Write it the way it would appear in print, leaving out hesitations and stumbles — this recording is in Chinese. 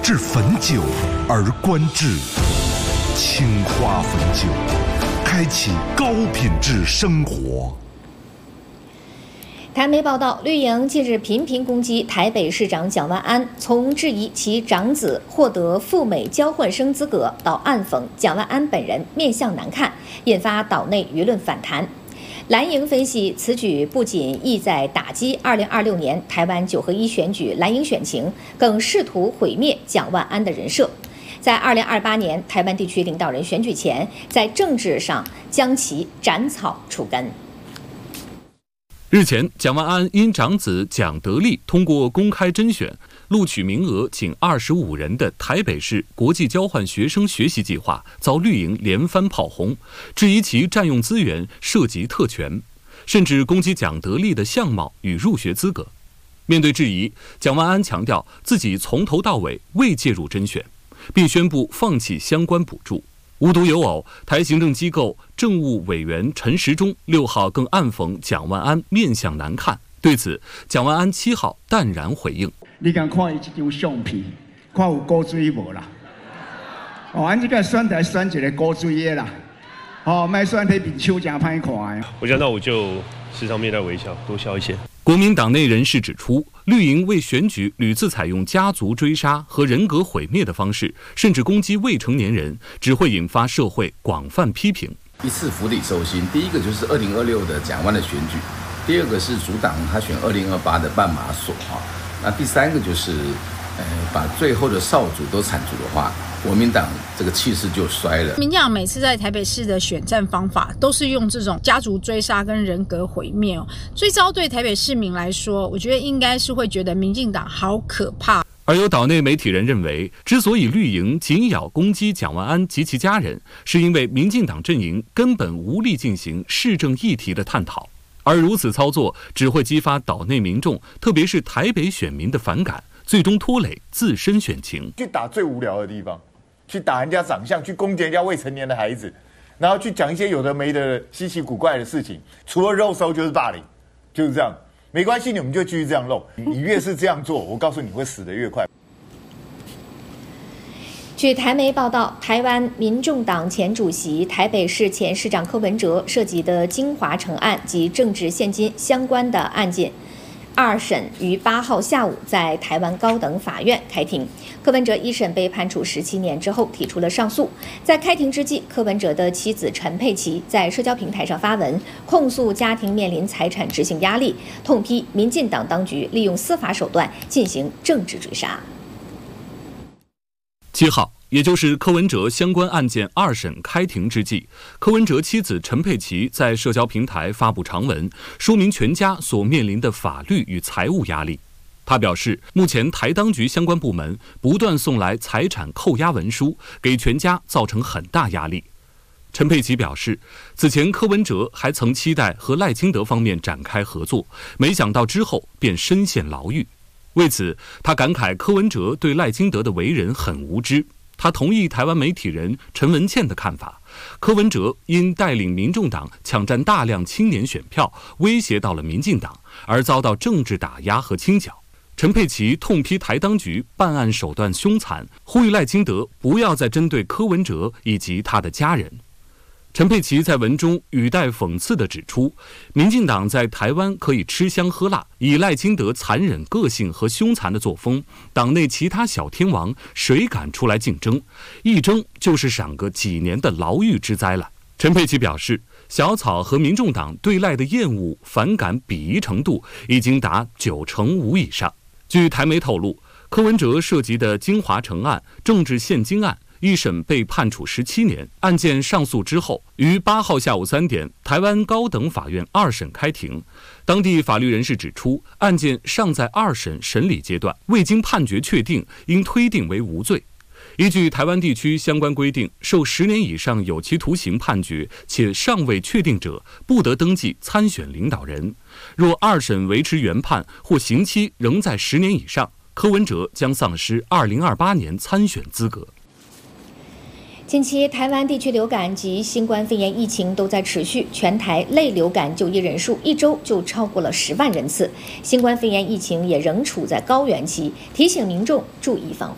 至汾酒而观致青花汾酒，开启高品质生活。 台媒报道，绿营近日频频攻击台北市长蒋万安，从质疑其长子获得赴美交换生资格，到暗讽蒋万安本人面相难看，引发岛内舆论反弹。蓝营分析，此举不仅意在打击2026年台湾9合1选举蓝营选情，更试图毁灭蒋万安的人设。在2028年台湾地区领导人选举前，在政治上将其斩草除根。 日前，蒋万安因长子蒋德力通过公开甄选，录取名额仅25人的台北市国际交换学生学习计划，遭绿营连番炮轰，质疑其占用资源、涉及特权，甚至攻击蒋德力的相貌与入学资格。面对质疑，蒋万安强调自己从头到尾未介入甄选，并宣布放弃相关补助。无独有偶，台行政机构政务委员陈时中6号更暗讽蒋万安面相难看。对此，蒋万安7号淡然回应：“ 你敢看伊这张相片，看有古水无啦？俺这个选台选一个古水的啦，莫选迄面手真歹看的。” 我想那我就时常面带微笑，多笑一些。 国民党内人士指出，绿营为选举屡次采用家族追杀和人格毁灭的方式，甚至攻击未成年人，只会引发社会广泛批评。 一次釜底抽薪，第一个就是2026的蒋万的选举，第二个是阻挡他选2028的半马索那第三个就是把最后的少主都铲除的话，国民党这个气势就衰了。 民进党每次在台北市的选战方法，都是用这种家族追杀跟人格毁灭最糟对台北市民来说，我觉得应该是会觉得民进党好可怕。 而有岛内媒体人认为，之所以绿营紧咬攻击蒋万安及其家人，是因为民进党阵营根本无力进行市政议题的探讨，而如此操作只会激发岛内民众，特别是台北选民的反感，最终拖累自身选情。 去打最无聊的地方，去打人家长相，去攻击人家未成年的孩子，然后去讲一些有的没的稀奇古怪的事情，除了肉搜就是霸凌，就是这样。没关系，你们就继续这样弄。你越是这样做，我告诉你会死得越快。 据台媒报道，台湾民众党前主席、台北市前市长柯文哲涉及的金华城案及政治现金相关的案件，2审于8号下午在台湾高等法院开庭。柯文哲1审被判处17年之后提出了上诉。在开庭之际，柯文哲的妻子陈佩琪在社交平台上发文，控诉家庭面临财产执行压力，痛批民进党当局利用司法手段进行政治追杀。 7号，也就是柯文哲相关案件2审开庭之际，柯文哲妻子陈佩琪在社交平台发布长文，说明全家所面临的法律与财务压力。他表示，目前台当局相关部门不断送来财产扣押文书，给全家造成很大压力。陈佩琪表示，此前柯文哲还曾期待和赖清德方面展开合作，没想到之后便深陷牢狱。为此，他感慨柯文哲对赖清德的为人很无知。他同意台湾媒体人陈文茜的看法，柯文哲因带领民众党抢占大量青年选票，威胁到了民进党，而遭到政治打压和清剿。陈佩琪痛批台当局办案手段凶残，呼吁赖清德不要再针对柯文哲以及他的家人。陈佩琪在文中语带讽刺地指出，民进党在台湾可以吃香喝辣，以赖清德残忍个性和凶残的作风，党内其他小天王谁敢出来竞争？一争就是赏个几年的牢狱之灾了。陈佩琪表示，小草和民众党对赖的厌恶、反感鄙夷程度已经达95%以上。据台媒透露，柯文哲涉及的金华城案、政治现金案1审被判处17年，案件上诉之后，于8号下午3点，台湾高等法院2审开庭。当地法律人士指出，案件尚在2审审理阶段，未经判决确定，应推定为无罪。依据台湾地区相关规定，受10年以上有期徒刑判决且尚未确定者，不得登记参选领导人。若2审维持原判或刑期仍在10年以上，柯文哲将丧失2028年参选资格。 近期，台湾地区流感及新冠肺炎疫情都在持续，全台类流感就医人数1周就超过了10万人次，新冠肺炎疫情也仍处在高原期，提醒民众注意防护。